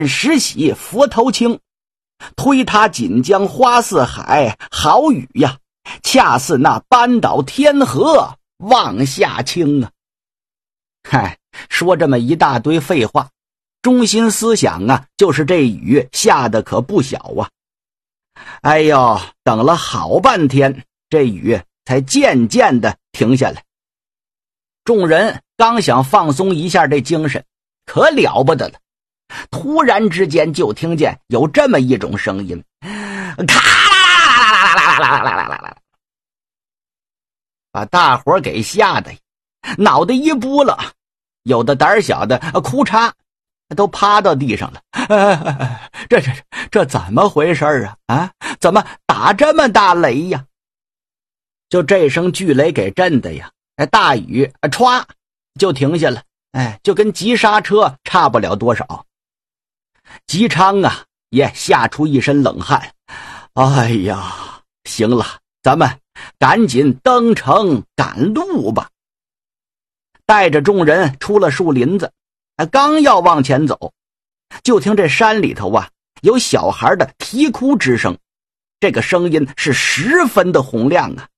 时喜佛头轻，推他锦江花似海，好雨呀，恰似那扳倒天河望下倾啊。嗨，说这么一大堆废话，中心思想啊，就是这雨下的可不小啊。哎呦，等了好半天，这雨才渐渐的停下来。众人刚想放松一下这精神，可了不得了，突然之间就听见有这么一种声音，咔啦啦啦啦啦啦啦啦啦啦，把大伙给吓得脑袋一拨了，有的胆小的哭嚓都趴到地上了。这怎么回事啊？啊，怎么打这么大雷呀？就这声巨雷给震的呀，大雨歘就停下了，就跟急刹车差不了多少。吉昌啊也吓出一身冷汗。哎呀，行了，咱们赶紧登城赶路吧。带着众人出了树林子，刚要往前走，就听这山里头啊有小孩的啼哭之声，这个声音是十分的洪亮啊。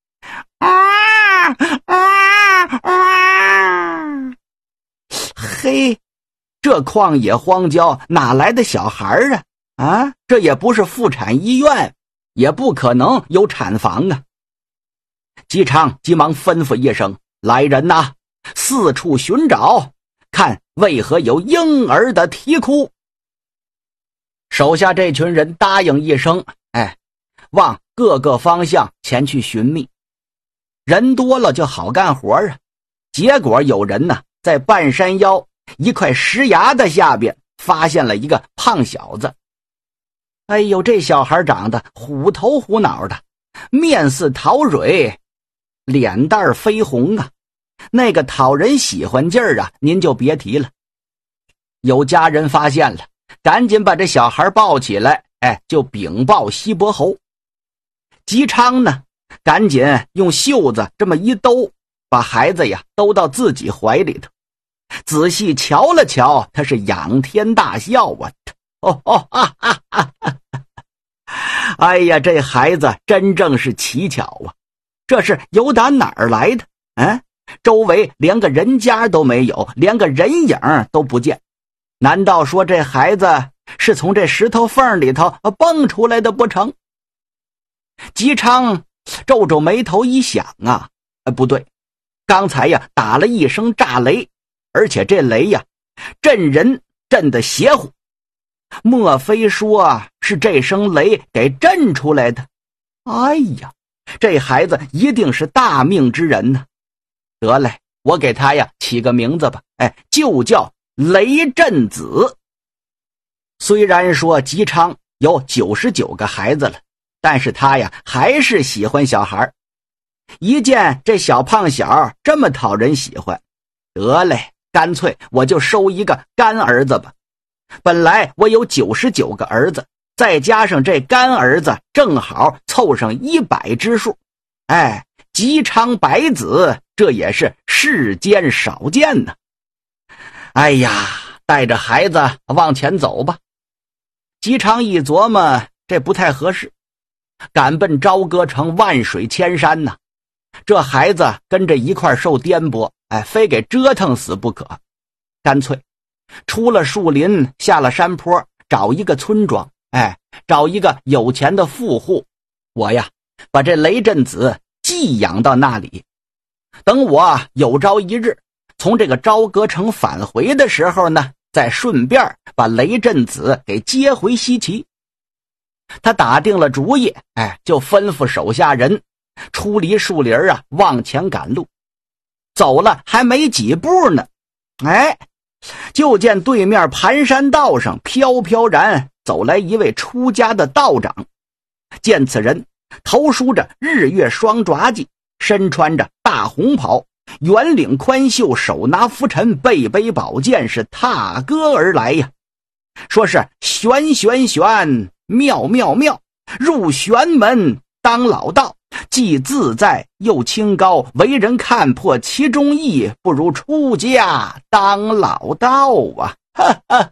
嘿，这旷野荒郊哪来的小孩啊？这也不是妇产医院，也不可能有产房啊。姬昌急忙吩咐一声，来人呐，四处寻找，看为何有婴儿的啼哭。手下这群人答应一声，往各个方向前去寻觅。人多了就好干活啊，结果有人呢在半山腰一块石崖的下边发现了一个胖小子。哎呦，这小孩长得虎头虎脑的，面似桃蕊，脸蛋绯红啊，那个讨人喜欢劲儿啊，您就别提了。有家人发现了，赶紧把这小孩抱起来，就禀报西伯侯。吉昌呢赶紧用袖子这么一兜，把孩子呀兜到自己怀里头，仔细瞧了瞧，他是仰天大笑啊。哎呀，这孩子真正是奇巧啊，这是由打哪儿来的？周围连个人家都没有，连个人影都不见，难道说这孩子是从这石头缝里头蹦出来的不成？吉昌皱皱眉头一想啊，不对，刚才呀打了一声炸雷，而且这雷呀震人震得邪乎，莫非说是这声雷给震出来的？哎呀，这孩子一定是大命之人呢。得嘞，我给他呀起个名字吧，就叫雷震子。虽然说吉昌有99个孩子了，但是他呀还是喜欢小孩。一见这小胖小这么讨人喜欢，得嘞，干脆我就收一个干儿子吧。本来我有99个儿子，再加上这干儿子，正好凑上100之数。吉昌百子，这也是世间少见呢。哎呀，带着孩子往前走吧。吉昌一琢磨，这不太合适，赶奔朝歌城万水千山呢，这孩子跟着一块受颠簸，非给折腾死不可。干脆出了树林，下了山坡，找一个村庄，找一个有钱的富户，我呀把这雷震子寄养到那里。等我有朝一日从这个朝歌城返回的时候呢，再顺便把雷震子给接回西岐。他打定了主意，就吩咐手下人出离树林往前赶路。走了还没几步呢，就见对面盘山道上飘飘然走来一位出家的道长。见此人头梳着日月双爪髻，身穿着大红袍，圆领宽袖，手拿拂尘，背背宝剑，是踏歌而来呀。说是玄玄玄，妙妙妙，入玄门当老道，既自在又清高，为人看破其中意，不如出家当老道啊。